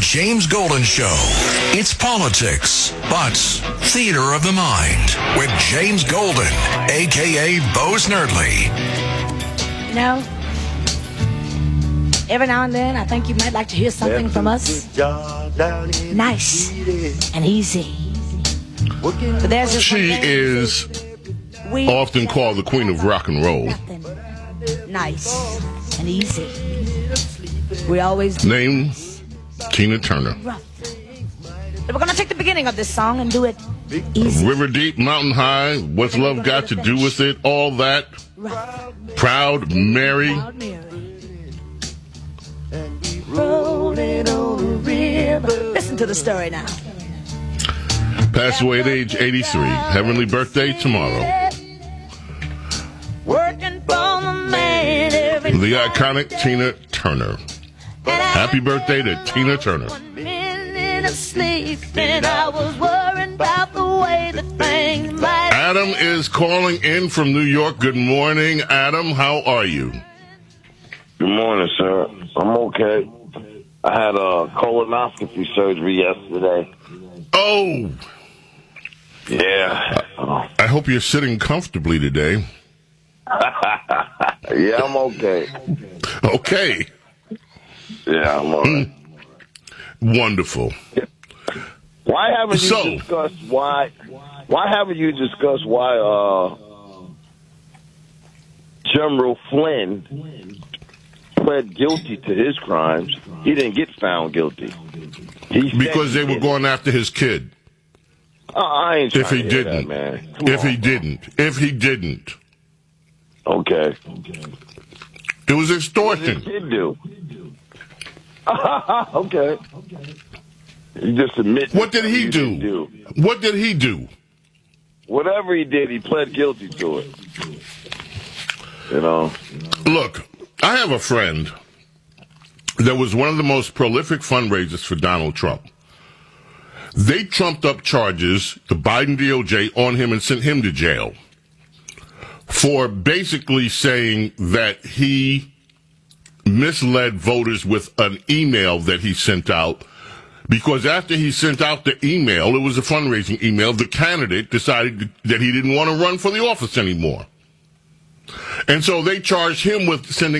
James Golden Show. It's politics, but theater of the mind with James Golden, a.k.a. Bo Snerdley. You know, every now and then, I think you might like to hear something from us. Nice and easy. But there's just she is often called the queen of rock and roll. Nice and easy. We always Name Tina Turner. rough. But we're going to take the beginning of this song and do it easy. River deep, mountain high, what's love got to do with it? All that. Rough. Proud Mary. Proud Mary. Rolling on the river. Listen to the story now. Passed away at age 83. Heavenly birthday tomorrow. Working for the man every The iconic Tina Turner. Happy birthday to Tina Turner. 1 minute of sleep, and I was worried about the way that things might. Adam is calling in from New York. Good morning, Adam. How are you? Good morning, sir. I'm okay. I had a colonoscopy surgery yesterday. Oh, Yeah. I hope you're sitting comfortably today. Yeah, I'm okay. Okay. Yeah, I'm all right. Wonderful. Why haven't you So- discussed why haven't you discussed why General Flynn pled guilty to his crimes? He didn't get found guilty. Because they were going after his kid. I ain't trying If he to hear didn't. that, man. If he didn't. Okay. It was What did extortion. his kid do? Okay. You just admit. What did he you didn't do? What did he do? Whatever he did, he pled guilty to it. You know? Look, I have a friend that was one of the most prolific fundraisers for Donald Trump. They trumped up charges, the Biden DOJ, on him and sent him to jail for basically saying that he misled voters with an email that he sent out. Because after he sent out the email, it was a fundraising email, the candidate decided that he didn't want to run for the office anymore. And so they charged him with sending